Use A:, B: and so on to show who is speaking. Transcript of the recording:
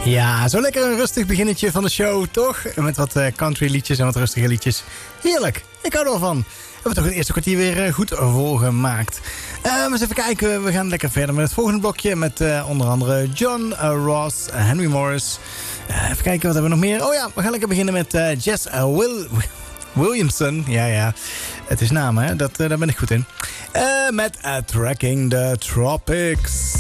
A: Ja, zo lekker een rustig beginnetje van de show, toch? Met wat country liedjes en wat rustige liedjes. Heerlijk, ik hou er wel van. We hebben toch het eerste kwartier weer goed volgemaakt. Eens even kijken, we gaan lekker verder met het volgende blokje. Met onder andere John Ross, Henry Morris. Even kijken, wat hebben we nog meer? Oh ja, we gaan lekker beginnen met Jess Williamson. Ja, het is naam, hè? Daar ben ik goed in. Met Tracking the Tropics.